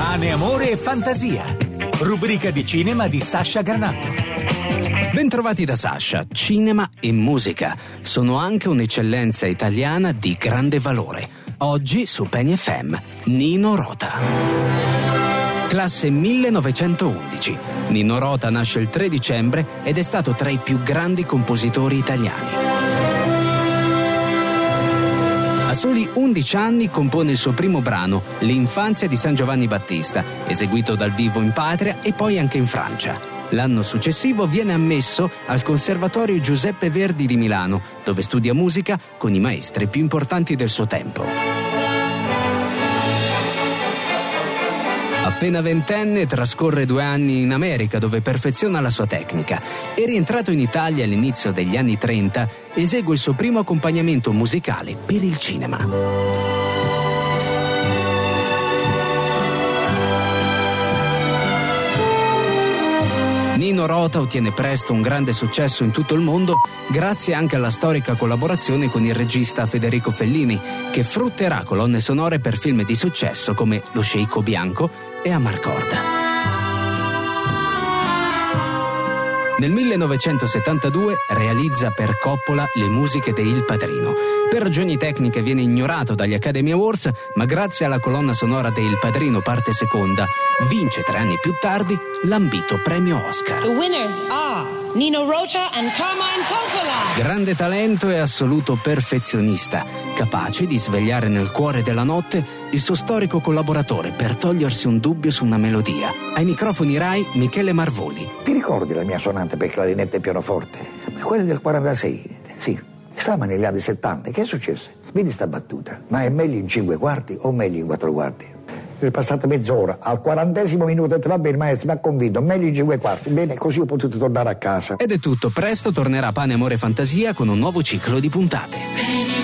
Pane, amore e fantasia. Rubrica di cinema di Sasha Granato. Bentrovati da Sasha. Cinema e musica sono anche un'eccellenza italiana di grande valore. Oggi su Penny FM, Nino Rota. Classe 1911. Nino Rota nasce il 3 dicembre ed è stato tra i più grandi compositori italiani. A soli 11 anni compone il suo primo brano, L'infanzia di San Giovanni Battista, eseguito dal vivo in patria e poi anche in Francia. L'anno successivo viene ammesso al Conservatorio Giuseppe Verdi di Milano, dove studia musica con i maestri più importanti del suo tempo. Appena ventenne trascorre 2 anni in America, dove perfeziona la sua tecnica, e rientrato in Italia all'inizio degli anni 30 esegue il suo primo accompagnamento musicale per il cinema. Nino Rota ottiene presto un grande successo in tutto il mondo grazie anche alla storica collaborazione con il regista Federico Fellini, che frutterà colonne sonore per film di successo come Lo sceicco bianco e Amarcorda. Nel 1972 realizza per Coppola le musiche de Il Padrino. Per ragioni tecniche viene ignorato dagli Academy Awards, ma grazie alla colonna sonora de Il Padrino parte seconda vince 3 anni più tardi l'ambito premio Oscar. The winners are Nino Rota and Carmine Coppola. Grande talento e assoluto perfezionista, capace di svegliare nel cuore della notte il suo storico collaboratore per togliersi un dubbio su una melodia. Ai microfoni Rai Michele Marvoli. Ti ricordi la mia sonata per clarinetto e pianoforte? Quella del 46, sì. Stavamo negli anni 70, che è successo? Vedi sta battuta, ma è meglio in 5 quarti o meglio in 4 quarti? È passata mezz'ora, al 40° minuto va bene, maestro, mi ha convinto, meglio in 5 quarti, bene, così ho potuto tornare a casa. Ed è tutto, presto tornerà Pane, Amore e Fantasia con un nuovo ciclo di puntate.